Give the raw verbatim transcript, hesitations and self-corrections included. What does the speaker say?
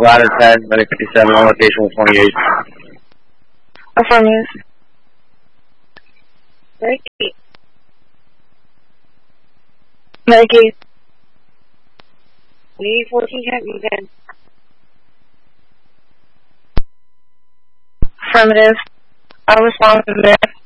Ladder ten, Medic fifty-seven, on location one twenty-eight. Affirmative. Medic. Medicaid. We need fourteen Camp Newton. Affirmative. I'll respond from there.